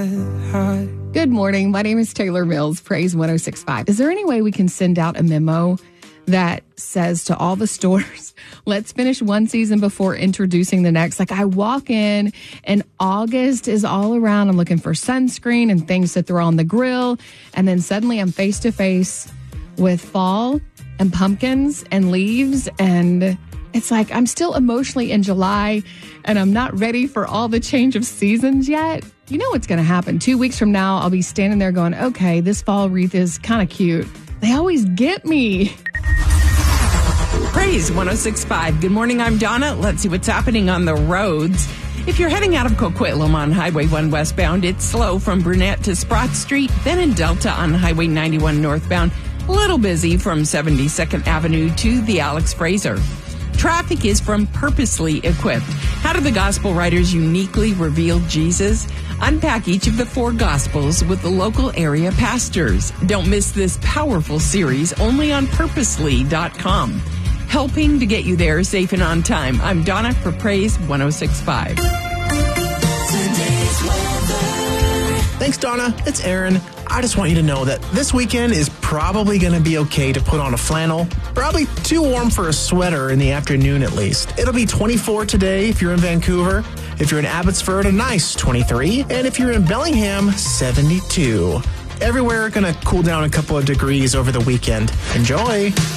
Good morning. My name is Taylor Mills, Praise 106.5. Is there any way we can send out a memo that says to all the stores, let's finish one season before introducing the next? Like, I walk in and August is all around. I'm looking for sunscreen and things to throw on the grill. And then suddenly I'm face to face with fall and pumpkins and leaves. And it's like I'm still emotionally in July and I'm not ready for all the change of seasons yet. You know what's going to happen. 2 weeks from now, I'll be standing there going, okay, this fall wreath is kind of cute. They always get me. Praise 106.5. Good morning, I'm Donna. Let's see what's happening on the roads. If you're heading out of Coquitlam on Highway 1 westbound, it's slow from Brunette to Sprott Street, then in Delta on Highway 91 northbound. A little busy from 72nd Avenue to the Alex Fraser. Traffic is from Purposely Equipped. How do the gospel writers uniquely reveal Jesus? Unpack each of the 4 gospels with the local area pastors. Don't miss this powerful series only on purposely.com. Helping to get you there safe and on time. I'm Donna for Praise 106.5. Thanks, Donna. It's Aaron. I just want you to know that this weekend is probably going to be okay to put on a flannel. Probably too warm for a sweater in the afternoon at least. It'll be 24 today if you're in Vancouver. If you're in Abbotsford, a nice 23. And if you're in Bellingham, 72. Everywhere going to cool down a couple of degrees over the weekend. Enjoy!